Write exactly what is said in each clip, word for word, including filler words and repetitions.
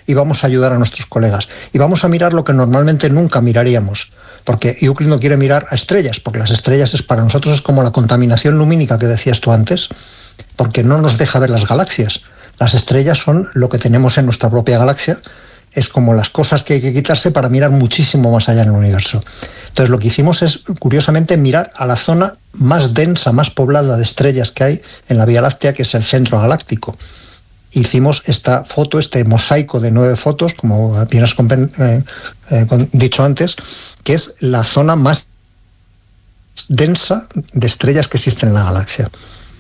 y vamos a ayudar a nuestros colegas. Y vamos a mirar lo que normalmente nunca miraríamos, porque Euclid no quiere mirar a estrellas, porque las estrellas es para nosotros es como la contaminación lumínica que decías tú antes, porque no nos deja ver las galaxias. Las estrellas son lo que tenemos en nuestra propia galaxia, es como las cosas que hay que quitarse para mirar muchísimo más allá en el universo. Entonces lo que hicimos es, curiosamente, mirar a la zona más densa, más poblada de estrellas que hay en la Vía Láctea, que es el centro galáctico. Hicimos esta foto, este mosaico de nueve fotos, como bien has eh, eh, dicho antes, que es la zona más densa de estrellas que existen en la galaxia.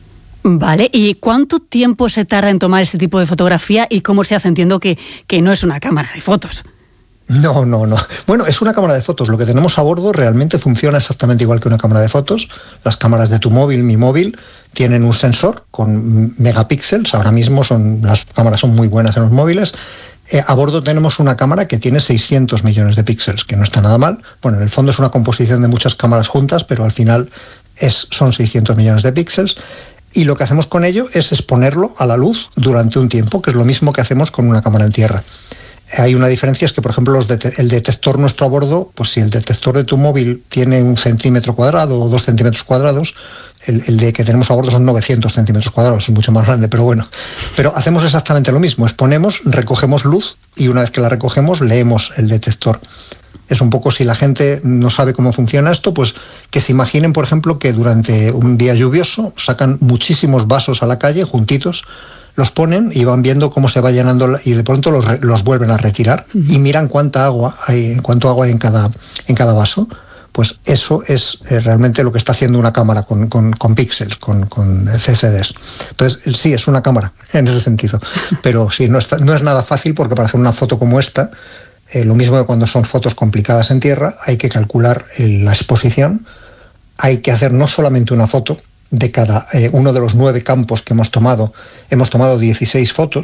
Vale, ¿y cuánto tiempo se tarda en tomar este tipo de fotografía y cómo se hace? Entiendo que, que no es una cámara de fotos. No, no, no. Bueno, es una cámara de fotos. Lo que tenemos a bordo realmente funciona exactamente igual que una cámara de fotos. Las cámaras de tu móvil, mi móvil, tienen un sensor con megapíxeles. Ahora mismo son las cámaras son muy buenas en los móviles. Eh, a bordo tenemos una cámara que tiene seiscientos millones de píxeles, que no está nada mal. Bueno, en el fondo es una composición de muchas cámaras juntas, pero al final es, son seiscientos millones de píxeles. Y lo que hacemos con ello es exponerlo a la luz durante un tiempo, que es lo mismo que hacemos con una cámara en tierra. Hay una diferencia, es que, por ejemplo, los det- el detector nuestro a bordo, pues si el detector de tu móvil tiene un centímetro cuadrado o dos centímetros cuadrados, el, el de que tenemos a bordo son novecientos centímetros cuadrados, es mucho más grande, pero bueno. Pero hacemos exactamente lo mismo, exponemos, recogemos luz y una vez que la recogemos leemos el detector. Es un poco, si la gente no sabe cómo funciona esto, pues que se imaginen, por ejemplo, que durante un día lluvioso sacan muchísimos vasos a la calle, juntitos, los ponen y van viendo cómo se va llenando y de pronto los, los vuelven a retirar y miran cuánta agua hay, cuánto agua hay en cada, en cada vaso. Pues eso es eh, realmente lo que está haciendo una cámara con, con, con píxeles, con, con C C Ds. Entonces, sí, es una cámara en ese sentido. Pero sí, no, está, no es nada fácil porque para hacer una foto como esta, eh, lo mismo que cuando son fotos complicadas en tierra, hay que calcular eh, la exposición, hay que hacer no solamente una foto, de cada eh, uno de los nueve campos que hemos tomado, hemos tomado dieciséis fotos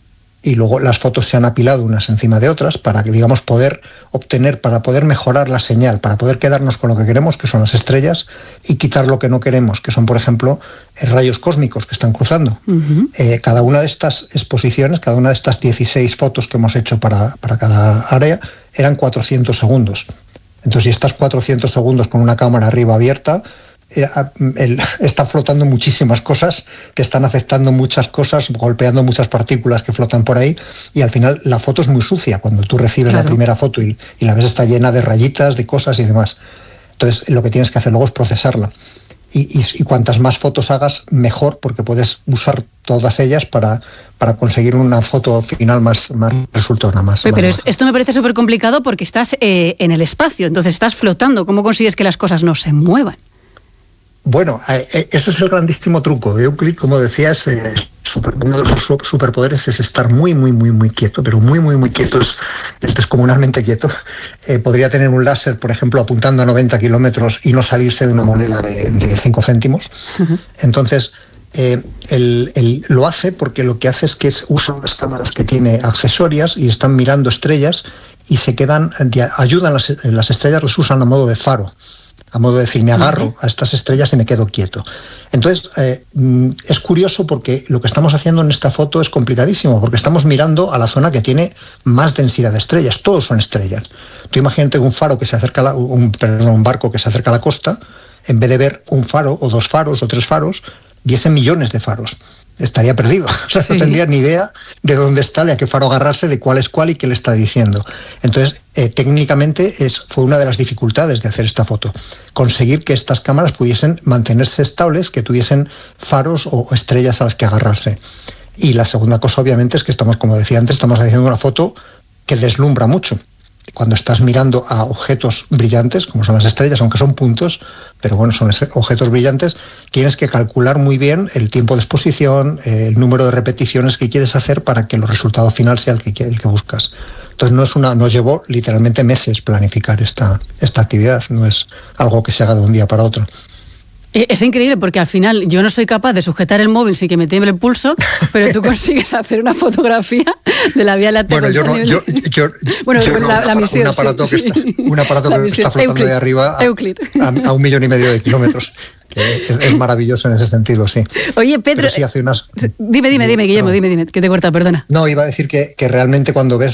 y luego las fotos se han apilado unas encima de otras para que, digamos, poder obtener, para poder mejorar la señal, para poder quedarnos con lo que queremos, que son las estrellas, y quitar lo que no queremos, que son, por ejemplo, eh, rayos cósmicos que están cruzando. Uh-huh. Eh, cada una de estas exposiciones, cada una de estas dieciséis fotos que hemos hecho para, para cada área, eran cuatrocientos segundos. Entonces, si estás cuatrocientos segundos con una cámara arriba abierta, El, están flotando muchísimas cosas, te están afectando muchas cosas, golpeando muchas partículas que flotan por ahí, y al final la foto es muy sucia cuando tú recibes claro. la primera foto y, y la ves está llena de rayitas, de cosas y demás. Entonces lo que tienes que hacer luego es procesarla. Y, y, y cuantas más fotos hagas, mejor, porque puedes usar todas ellas para, para conseguir una foto final más, más resultona más. Pero, más pero esto me parece súper complicado porque estás eh, en el espacio, entonces estás flotando. ¿Cómo consigues que las cosas no se muevan? Bueno, eh, ese es el grandísimo truco. Euclid, como decías, eh, super, uno de sus superpoderes es estar muy, muy, muy, muy quieto, pero muy, muy, muy quieto, es, es descomunalmente quieto. Eh, podría tener un láser, por ejemplo, apuntando a noventa kilómetros y no salirse de una moneda de, de cinco céntimos. Uh-huh. Entonces, eh, el, el, lo hace porque lo que hace es que es, usa unas cámaras que tiene accesorias y están mirando estrellas y se quedan, ayudan las, las estrellas, las usan a modo de faro. A modo de decir, me agarro a estas estrellas y me quedo quieto. Entonces, eh, es curioso porque lo que estamos haciendo en esta foto es complicadísimo, porque estamos mirando a la zona que tiene más densidad de estrellas. Todos son estrellas. Tú imagínate un faro que se acerca a la, un, perdón, un barco que se acerca a la costa, en vez de ver un faro o dos faros o tres faros, viesen millones de faros. Estaría perdido, o sea, sí. no tendría ni idea de dónde está, de a qué faro agarrarse, de cuál es cuál y qué le está diciendo. Entonces, eh, técnicamente es, fue una de las dificultades de hacer esta foto, conseguir que estas cámaras pudiesen mantenerse estables, que tuviesen faros o estrellas a las que agarrarse. Y la segunda cosa, obviamente, es que estamos, como decía antes, estamos haciendo una foto que deslumbra mucho. Cuando estás mirando a objetos brillantes, como son las estrellas, aunque son puntos, pero bueno, son objetos brillantes, tienes que calcular muy bien el tiempo de exposición, el número de repeticiones que quieres hacer para que el resultado final sea el que, el que buscas. Entonces no es una, nos llevó literalmente meses planificar esta, esta actividad, no es algo que se haga de un día para otro. Es increíble porque al final yo no soy capaz de sujetar el móvil sin que me tiemble el pulso, pero tú consigues hacer una fotografía de la Vía Láctea. Bueno, yo no, yo, yo, bueno, yo la, no, la misión, un aparato sí, que, sí. Está, un aparato que está flotando Euclid, de arriba a, a, a un millón y medio de kilómetros. Que es, es maravilloso en ese sentido, sí. Oye, Pedro, sí hace unas... dime, dime, dime, Guillermo, dime, dime, que te corta, perdona. No, iba a decir que, que realmente cuando ves